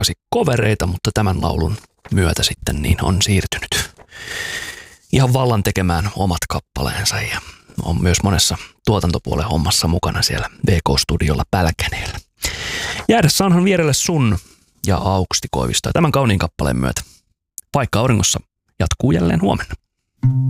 rakkasi kovereita, mutta tämän laulun myötä sitten niin on siirtynyt ihan vallan tekemään omat kappaleensa ja on myös monessa tuotantopuolen hommassa mukana siellä VK-studiolla Pälkäneellä. Jäädä saanhan vierelle sun ja Auksti Koivisto ja tämän kauniin kappaleen myötä. Paikka auringossa jatkuu jälleen huomenna.